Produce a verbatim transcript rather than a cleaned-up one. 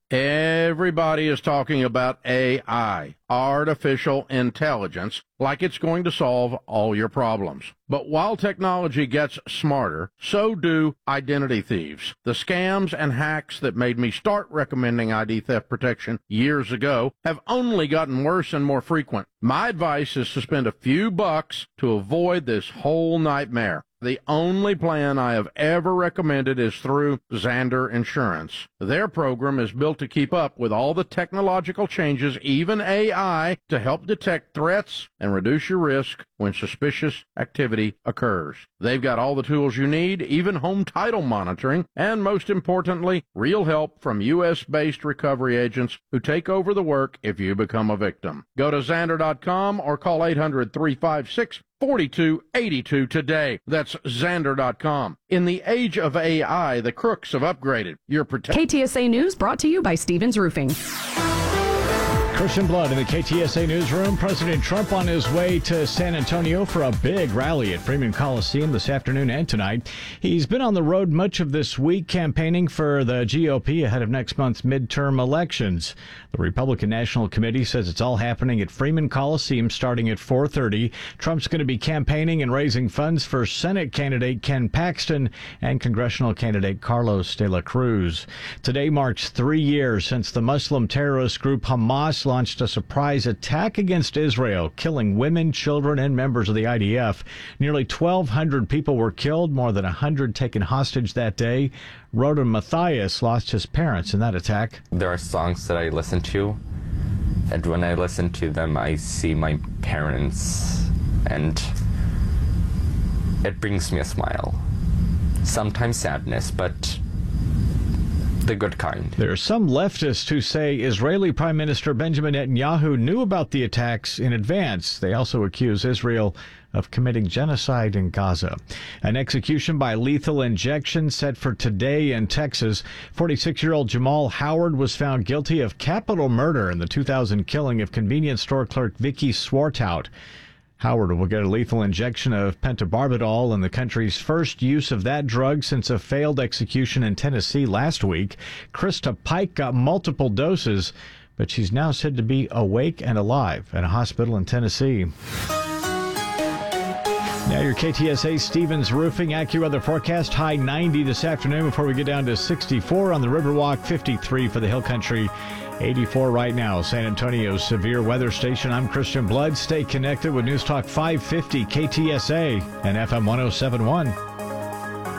Everybody is talking about A I, artificial intelligence, like it's going to solve all your problems. But while technology gets smarter, so do identity thieves. The scams and hacks that made me start recommending I D theft protection years ago have only gotten worse and more frequent. My advice is to spend a few bucks to avoid this whole nightmare. The only plan I have ever recommended is through Zander Insurance. Their program is built to keep up with all the technological changes, even A I, to help detect threats and reduce your risk when suspicious activity occurs. They've got all the tools you need, even home title monitoring, and most importantly, real help from U S-based recovery agents who take over the work if you become a victim. Go to Zander dot com or call eight hundred, three five six, four two eight two today. That's Zander dot com. In the age of A I, the crooks have upgraded. Your protection. K T S A News brought to you by Stevens Roofing. Christian Blood in the K T S A newsroom. President Trump on his way to San Antonio for a big rally at Freeman Coliseum this afternoon and tonight. He's been on the road much of this week campaigning for the G O P ahead of next month's midterm elections. The Republican National Committee says it's all happening at Freeman Coliseum starting at four thirty. Trump's going to be campaigning and raising funds for Senate candidate Ken Paxton and congressional candidate Carlos de la Cruz. Today marks three years since the Muslim terrorist group Hamas launched a surprise attack against Israel, killing women, children, and members of the I D F. Nearly twelve hundred people were killed, more than one hundred taken hostage that day. Rodan Matthias lost his parents in that attack. There are songs that I listen to, and when I listen to them, I see my parents, and it brings me a smile. Sometimes sadness, but the good kind. There are some leftists who say Israeli Prime Minister Benjamin Netanyahu knew about the attacks in advance. They also accuse Israel of committing genocide in Gaza. An execution by lethal injection set for today in Texas. forty-six-year-old Jamal Howard was found guilty of capital murder in the two thousand killing of convenience store clerk Vicky Swartout. Howard will get a lethal injection of pentobarbital in the country's first use of that drug since a failed execution in Tennessee last week. Krista Pike got multiple doses, but she's now said to be awake and alive at a hospital in Tennessee. Now your K T S A Stevens Roofing AccuWeather forecast. High ninety this afternoon before we get down to sixty-four on the Riverwalk, fifty-three for the Hill Country. eighty-four right now, San Antonio's severe weather station. I'm Christian Blood. Stay connected with News Talk five fifty K T S A and F M one oh seven point one.